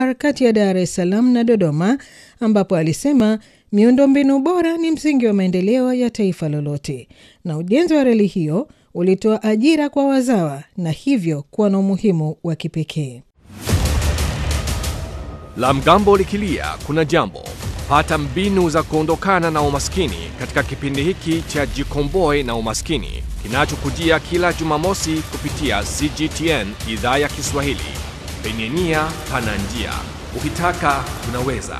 kati ya Dar es Salaam na Dodoma, ambapo alisema miundombinu bora ni msingi wa maendeleo ya taifa lolote, na ujenzi wa reli hiyo ulitoa ajira kwa wazawa na hivyo kuwa na umuhimu wa kipekee. La mgambo likilia kuna jambo. Pata mbinu za kuondokana na umaskini katika kipindi hiki cha Jikomboe na Umaskini, kinachokujia kila Jumamosi kupitia CGTN idhaa ya Kiswahili. Penye nia pana njia. Ukitaka unaweza.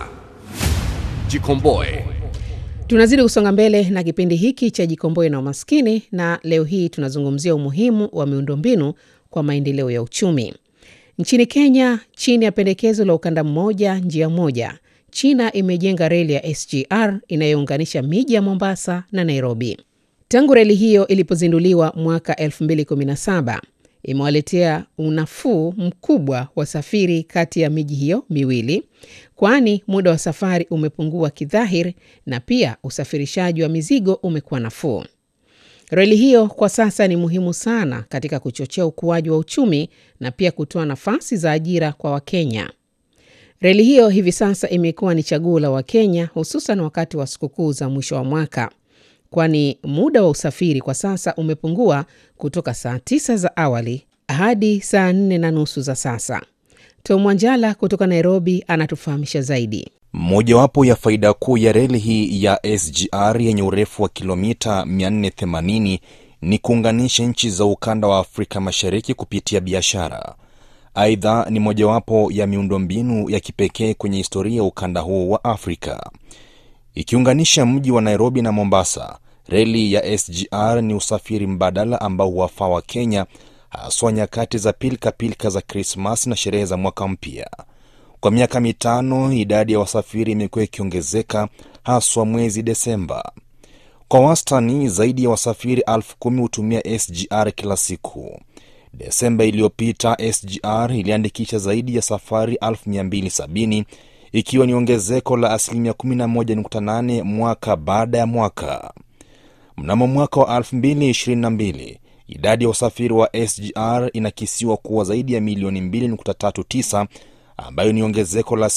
Jikomboe. Tunazidi kusonga mbele na kipindi hiki cha Jikomboe na Umaskini, na leo hii tunazungumzia umuhimu wa miundombinu kwa maendeleo ya uchumi. Nchini Kenya, chini ya pendekezo la ukanda mmoja njia moja, China imejenga reli ya SGR inayounganisha miji ya Mombasa na Nairobi. Tangu reli hiyo ilipozinduliwa mwaka 2017, imewaletea unafuu mkubwa wa safari kati ya miji hiyo miwili, kwani muda wa safari umepungua kidhahiri na pia usafirishaji wa mizigo umekuwa nafuu. Reli hiyo kwa sasa ni muhimu sana katika kuchochea ukuaji wa uchumi na pia kutoa nafasi za ajira kwa Wakenya. Reli hiyo hivi sasa imekuwa ni chaguo la Wakenya, hususan wakati wa sikukuu za mwisho wa mwaka, kwani muda wa usafiri kwa sasa umepungua kutoka saa 9 za awali hadi saa 4:30 za sasa. Tom Wanjala kutoka Nairobi anatufahamisha zaidi. Mojawapo ya faida kuu ya reli hii ya SGR yenye urefu wa kilomita 480 ni kuunganisha nchi za ukanda wa Afrika Mashariki kupitia biashara. Aidha, ni mojawapo ya miundombinu ya kipekee kwenye historia ya ukanda huu wa Afrika. Ikiunganisha mji wa Nairobi na Mombasa, reli ya SGR ni usafiri mbadala ambao huwafaa wa Kenya, haswa nyakati za pilka za Krismasi na sherehe za mwaka mpya. Kwa miaka 5 idadi ya wasafiri imekuwa ikiongezeka, haswa mwezi Desemba. Kwa wastani zaidi ya wasafiri 10,000 hutumia SGR kila siku. Desemba iliyopita SGR iliandikisha zaidi ya safari 1270, ikiwa ni ongezeko la 11.8 mwaka baada ya mwaka. Mnamo mwaka wa 2022, idadi ya wasafiri wa SGR inakisiwa kuwa zaidi ya milioni 2.39, ambayo ni ongezeko la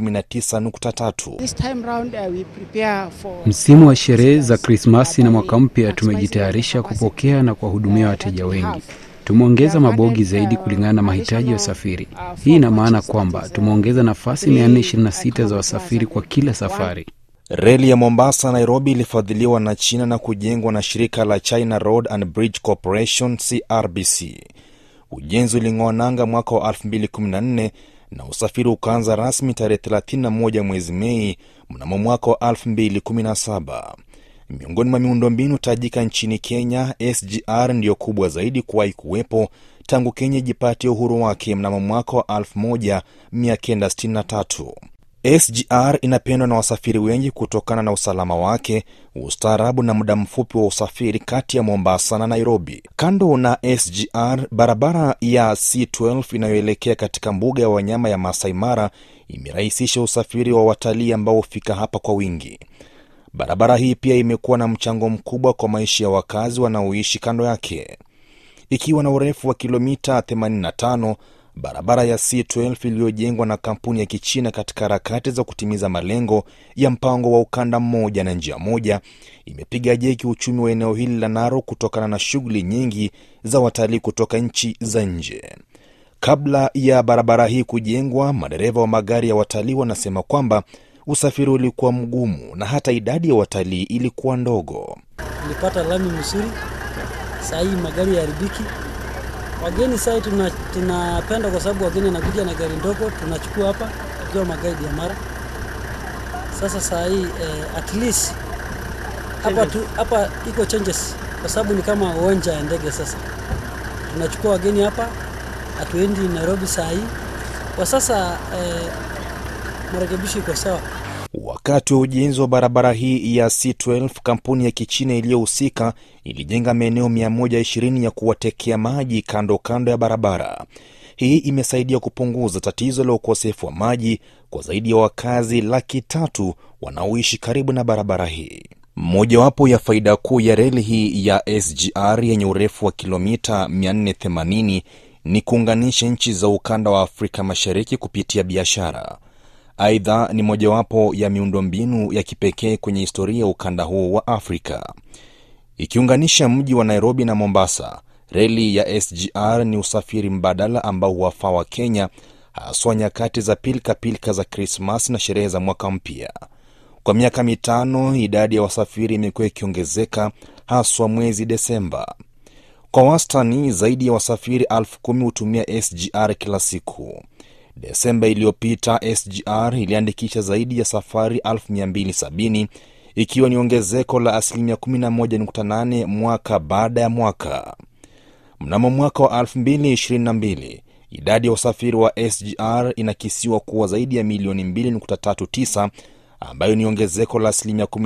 19.3. Msimu wa sherehe za Krismasi na mwaka mpya tumejitayarisha kupokea na kuwahudumia wateja wengi. Tumeongeza mabogi zaidi kulingana na mahitaji ya wasafiri. Hii ina maana kwamba tumeongeza nafasi 426 za wasafiri kwa kila safari. Reli ya Mombasa Nairobi ilifadhiliwa na China na kujengwa na shirika la China Road and Bridge Corporation CRBC. Ujenzi uling'oa nanga mwaka wa 2014 na usafiri ukaanza rasmi tarehe 31 mwezi Mei mnamo mwaka wa 2017. Miongoni mwa miundombinu tajika nchini Kenya, SGR ndiyo kubwa zaidi kuwahi kuwepo tangu Kenya jipatie uhuru wake mnamo mwaka wa 1963. SGR inapendwa na wasafiri wengi kutokana na usalama wake, ustaarabu na muda mfupi wa usafiri kati ya Mombasa na Nairobi. Kando na SGR, barabara ya C12 inayoelekea katika mbuga ya wanyama ya Masai Mara imerahisisha usafiri wa watalii ambao hufika hapa kwa wingi. Barabara hii pia imekuwa na mchango mkubwa kwa maisha ya wakazi wanaoishi kando yake. Ikiwa na urefu wa kilomita 85, barabara ya C12 iliyojengwa na kampuni ya Kichina katika harakati za kutimiza malengo ya mpango wa ukanda mmoja na njia moja, imepiga jeki uchumi wa eneo hili la Narok kutokana na shughuli nyingi za watalii kutoka nchi za nje. Kabla ya barabara hii kujengwa, madereva wa magari ya watalii wanasema kwamba usafiri ulikuwa mgumu na hata idadi ya watalii ilikuwa ndogo. Nilipata lami mzuri, saa hii magari yaharibiki. Wageni sasa tunapenda kwa sababu wageni wanakuja na gari ndogo, tunachukua hapa tukiwa magari ya mara. Sasa saa hii at least hapa iko changes kwa sababu ni kama uwanja wa ndege sasa. Tunachukua wageni hapa, hatuendi Nairobi saa hii. Kwa sasa marekebisho iko sawa. Wakati wa ujenzi wa barabara hii ya C12, kampuni ya Kichina iliyohusika ilijenga maeneo 120 ya kuwatekea maji kando ya barabara. Hii imesaidia kupunguza tatizo la ukosefu wa maji kwa zaidi ya wakazi 300,000 wanaoishi karibu na barabara hii. Mojawapo ya faida kuu ya reli hii ya SGR yenye urefu wa kilomita 480 ni kuunganisha nchi za ukanda wa Afrika Mashariki kupitia biashara. Aidha, ni mojawapo ya miundombinu ya kipekee kwenye historia ya ukanda huo wa Afrika. Ikiunganisha mji wa Nairobi na Mombasa, reli ya SGR ni usafiri mbadala ambao huwafaa wa Kenya, haswa nyakati za pilka za Krismasi na sherehe za mwaka mpya. Kwa miaka 5, idadi ya wasafiri imekuwa ikiongezeka, haswa mwezi Desemba. Kwa wastani, zaidi ya wasafiri 10,000 hutumia SGR kila siku. Desemba iliyopita, SGR iliandikisha zaidi ya safari 270,000, ikiwa ni ongezeko la 11.8 mwaka baada ya mwaka. Mnamo mwaka wa 2022, idadi ya usafiri wa SGR inakisiwa kuwa zaidi ya milioni 2.39, ambayo ni ongezeko la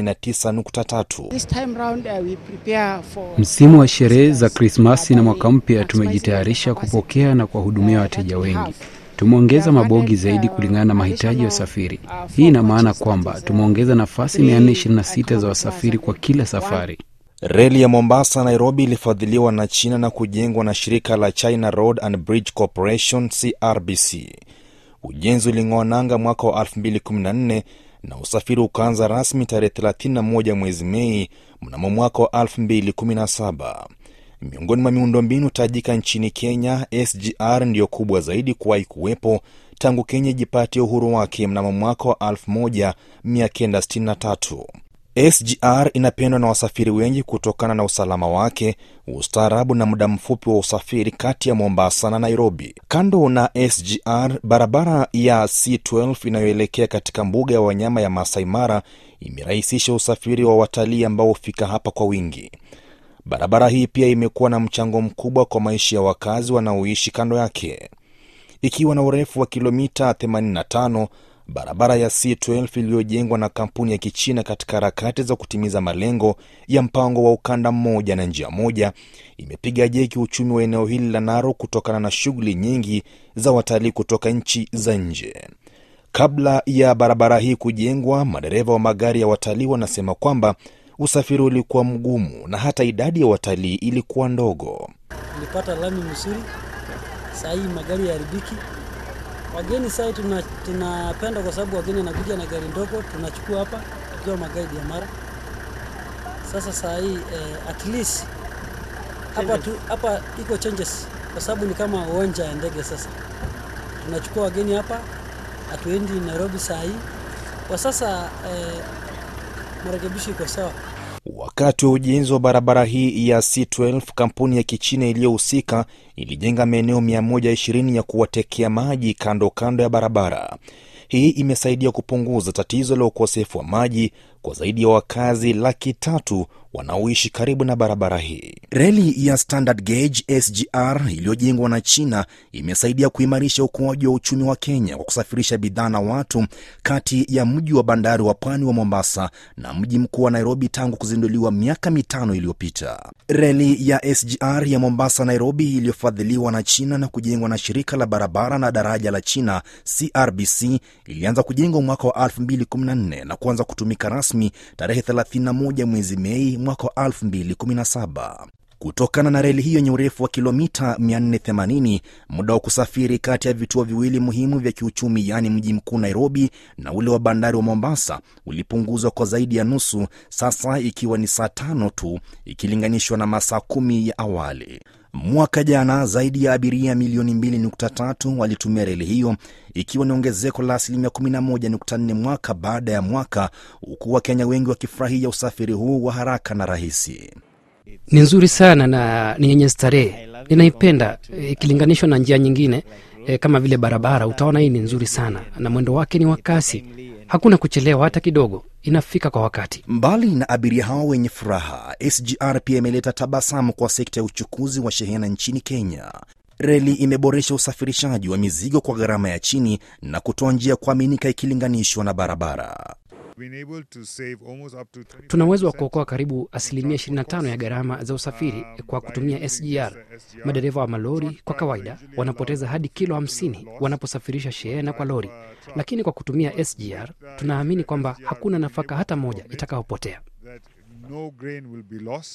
19.3. Msimu wa sherehe za Krismasi na mwaka mpya tumejitayarisha kupokea na kuwahudumia wateja wengi. Tumeongeza mabogi zaidi kulingana na mahitaji ya wasafiri. Hii ina maana kwamba tumeongeza nafasi 426 za wasafiri kwa kila safari. Reli ya Mombasa Nairobi ilifadhiliwa na China na kujengwa na shirika la China Road and Bridge Corporation CRBC. Ujenzi uling'oa nanga mwaka wa 2014 na usafiri ukaanza rasmi tarehe 31 mwezi Mei mnamo mwaka wa 2017. Miongoni mwa miundombinu tajika nchini Kenya, SGR ndiyo kubwa zaidi kuwahi kuwepo tangu Kenya jipatie uhuru wake mnamo mwaka wa 1963. SGR inapendwa na wasafiri wengi kutokana na usalama wake, ustaarabu na muda mfupi wa usafiri kati ya Mombasa na Nairobi. Kando na SGR, barabara ya C12 inayoelekea katika mbuga ya wanyama ya Masai Mara imerahisisha usafiri wa watalii ambao hufika hapa kwa wingi. Barabara hii pia imekuwa na mchango mkubwa kwa maisha ya wakazi wanaoishi kando yake. Ikiwa na urefu wa kilomita 85, barabara ya C12 iliyojengwa na kampuni ya Kichina katika harakati za kutimiza malengo ya mpango wa ukanda mmoja na njia moja, imepiga jeki uchumi wa eneo hili la Narok kutokana na shughuli nyingi za watalii kutoka nchi za nje. Kabla ya barabara hii kujengwa, madereva wa magari ya watalii wanasema kwamba usafiri ulikuwa mgumu na hata idadi ya watalii ilikuwa ndogo. Nilipata lami mzuri, saa hii magari yaharibiki. Wageni saa hii tunapenda kwa sababu wageni wanakuja na gari ndogo, tunachukua hapa tukiwa magari ya Mara. Sasa saa hii at least hapa iko changes kwa sababu ni kama uwanja wa ndege. Sasa tunachukua wageni hapa, hatuendi Nairobi saa hii. Kwa sasa marekebisho iko sawa. Wakati wa ujenzi wa barabara hii ya C12, kampuni ya Kichina iliyohusika ilijenga maeneo 120 ya kuwatekea maji kando ya barabara. Hii imesaidia kupunguza tatizo la ukosefu wa maji kwa zaidi ya wakazi 300,000 wanaoishi karibu na barabara hii. Reli ya Standard Gauge SGR iliyojengwa na China imesaidia kuimarisha ukuaji wa uchumi wa Kenya kwa kusafirisha bidhaa na watu kati ya mji wa bandari wa pwani wa Mombasa na mji mkuu wa Nairobi tangu kuzinduliwa miaka 5 iliyopita. Reli ya SGR ya Mombasa Nairobi iliyofadhiliwa na China na kujengwa na shirika la barabara na daraja la China CRBC ilianza kujengwa mwaka wa 2014 na kuanza kutumika rasmi tarehe 31 mwezi Mei mwaka wa 2017. Kutokana na reli hiyo yenye urefu wa kilomita 480, muda wa kusafiri kati ya vituo viwili muhimu vya kiuchumi, yani mji mkuu Nairobi na ule wa bandari wa Mombasa, ulipunguzwa kwa zaidi ya nusu, sasa ikiwa ni saa 5 tu ikilinganishwa na masaa 10 ya awali. Mwaka jana zaidi ya abiria milioni 2.3 walitumia reli hiyo, ikiwa ni ongezeko la 11.4 mwaka baada ya mwaka, huku Wakenya wengi wakifurahia usafiri huu wa haraka na rahisi. Ni nzuri sana na ni yenye starehe. Ninaipenda ikilinganishwa na njia nyingine kama vile barabara. Utaona hii ni nzuri sana na mwendo wake ni wa kasi. Hakuna kuchelewa hata kidogo, inafika kwa wakati. Mbali na abiria hao wenye furaha, SGR pia imeleta tabasamu kwa sekta ya uchukuzi wa shehena nchini Kenya. Reli imeboresha usafirishaji wa mizigo kwa gharama ya chini na kutoa njia kuaminika ikilinganishwa na barabara. Tuna uwezo wa kuokoa karibu 25% ya gharama za usafiri kwa kutumia SGR. Madereva wa malori kwa kawaida wanapoteza hadi kilo 50 wanaposafirisha shehena kwa lori, lakini kwa kutumia SGR tunaamini kwamba hakuna nafaka hata moja itakayopotea.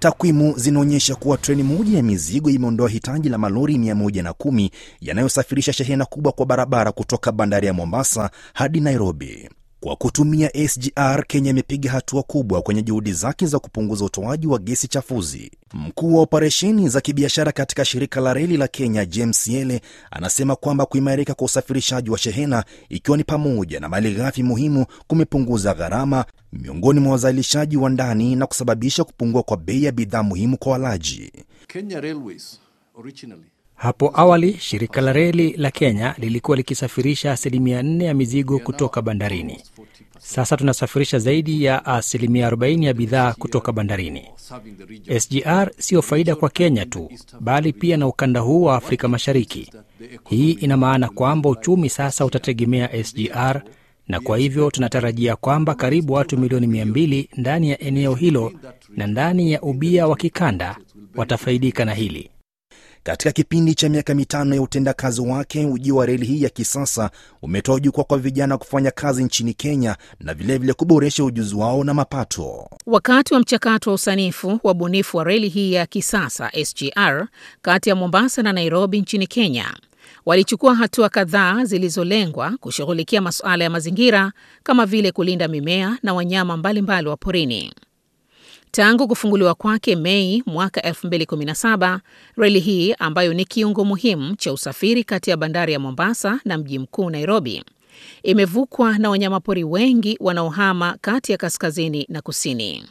Takwimu zinaonyesha kuwa treni moja ya mizigo imeondoa hitaji la malori 110 yanayosafirisha shehena kubwa kwa barabara kutoka bandari ya Mombasa hadi Nairobi. Kwa kutumia SGR, Kenya imepiga hatua kubwa kwenye juhudi zake za kupunguza utoaji wa gesi chafuzi. Mkuu wa operesheni za kibiashara katika shirika la reli la Kenya, James Yele, anasema kwamba kuimarika kwa usafirishaji wa shehena, ikiwa ni pamoja na malighafi muhimu, kumepunguza gharama miongoni mwa wazalishaji wa ndani na kusababisha kupungua kwa bei ya bidhaa muhimu kwa walaji. Kenya Railways originally Hapo awali shirika la reli la Kenya lilikuwa likisafirisha 4% ya mizigo kutoka bandarini. Sasa tunasafirisha zaidi ya 40% ya bidhaa kutoka bandarini. SGR sio faida kwa Kenya tu, bali pia na ukanda huu wa Afrika Mashariki. Hii ina maana kwamba uchumi sasa utategemea SGR, na kwa hivyo tunatarajia kwamba karibu watu milioni 200 ndani ya eneo hilo na ndani ya ubia wa kikanda watafaidika na hili. Katika kipindi cha miaka 5 ya utendakazi wake, ujio wa reli hii ya kisasa umetoa jukwaa kwa vijana kufanya kazi nchini Kenya na vilevile kuboresha ujuzi wao na mapato. Wakati wa mchakato wa usanifu wa bunifu wa reli hii ya kisasa SGR kati ya Mombasa na Nairobi nchini Kenya, walichukua hatua kadhaa zilizolengwa kushughulikia masuala ya mazingira kama vile kulinda mimea na wanyama mbalimbali wa porini. Tangu kufunguliwa kwake Mei mwaka 2017, reli hii ambayo ni kiungo muhimu cha usafiri kati ya bandari ya Mombasa na mji mkuu Nairobi, imevukwa na wanyamapori wengi wanaohama kati ya kaskazini na kusini.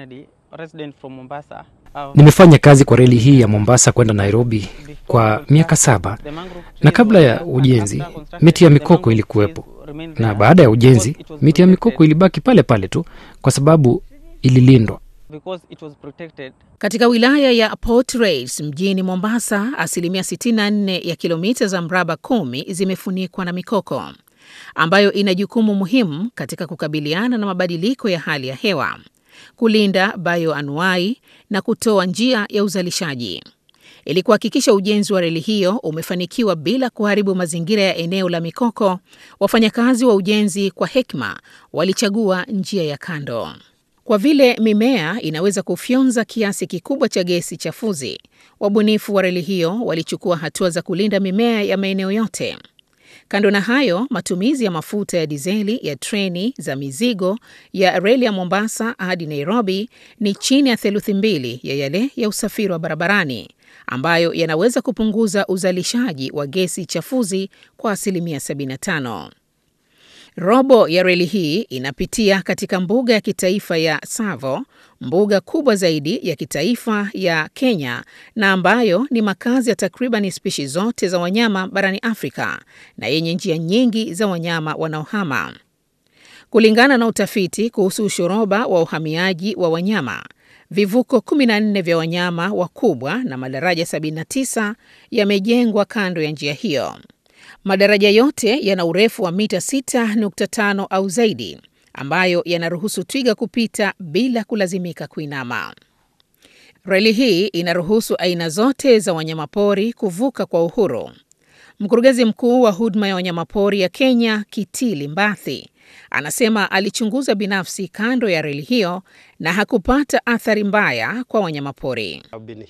Nimefanya kazi kwa reli hii ya Mombasa kwenda Nairobi kwa miaka 7, na kabla ya ujenzi miti ya mikoko ilikuwepo, na baada ya ujenzi miti ya mikoko ilibaki pale pale tu kwa sababu ililindwa. Katika wilaya ya Port Reitz mjini Mombasa, 64% ya kilomita za mraba 10 zimefunikwa na mikoko, ambayo ina jukumu muhimu katika kukabiliana na mabadiliko ya hali ya hewa, kulinda bioanuai na kutoa njia ya uzalishaji. Ili kuhakikisha ujenzi wa reli hiyo umefanikiwa bila kuharibu mazingira ya eneo la mikoko, wafanyakazi wa ujenzi kwa hekima walichagua njia ya kando. Kwa vile mimea inaweza kufyonza kiasi kikubwa cha gesi chafuzi, wabunifu wa reli hiyo walichukua hatua za kulinda mimea ya maeneo yote. Kando na hayo, matumizi ya mafuta ya dizeli ya treni za mizigo ya reli ya Mombasa hadi Nairobi ni chini ya 2/3 ya yale ya usafiri wa barabarani, ambayo yanaweza kupunguza uzalishaji wa gesi chafuzi kwa 75%. Robo ya reli hii inapitia katika mbuga ya kitaifa ya Tsavo, mbuga kubwa zaidi ya kitaifa ya Kenya na ambayo ni makazi ya takriban spishi zote za wanyama barani Afrika na yenye njia nyingi za wanyama wanaohama. Kulingana na utafiti kuhusu ushoroba wa uhamiaji wa wanyama, vivuko 14 vya wanyama wakubwa na madaraja 79 yamejengwa kando ya njia hiyo. Madaraja yote yana urefu wa mita 6.5 au zaidi, ambayo yanaruhusu twiga kupita bila kulazimika kuinama. Reli hii inaruhusu aina zote za wanyamapori kuvuka kwa uhuru. Mkurugenzi mkuu wa huduma ya wanyamapori ya Kenya, Kitili Mbathi, anasema alichunguza binafsi kando ya reli hiyo na hakupata athari mbaya kwa wanyamapori.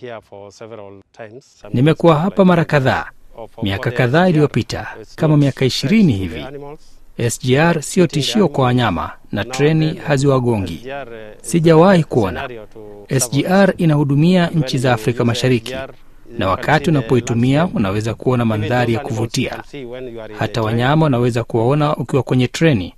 Nimekuwa hapa mara kadhaa, miaka kadhaa iliyopita, kama miaka 20 hivi. SGR sio tishio kwa wanyama na treni haziwagongi. Sijawahi kuona. SGR inahudumia nchi za Afrika Mashariki, na wakati unapoitumia unaweza kuona mandhari ya kuvutia. Hata wanyama unaweza kuwaona ukiwa kwenye treni.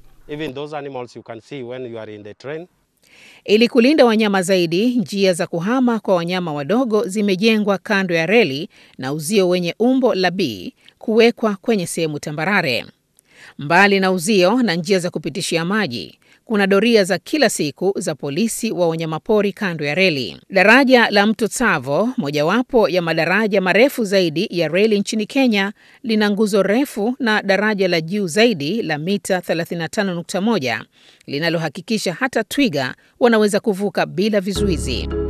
Ili kulinda wanyama zaidi, njia za kuhama kwa wanyama wadogo zimejengwa kando ya reli na uzio wenye umbo la B kuwekwa kwenye sehemu tambarare. Mbali na uzio na njia za kupitishia maji, kuna doria za kila siku za polisi wa wanyamapori kando ya reli. Daraja la Mto Tsavo, mojawapo ya madaraja marefu zaidi ya reli nchini Kenya, lina nguzo refu na daraja la juu zaidi la mita 35.1 linalohakikisha hata twiga wanaweza kuvuka bila vizuizi.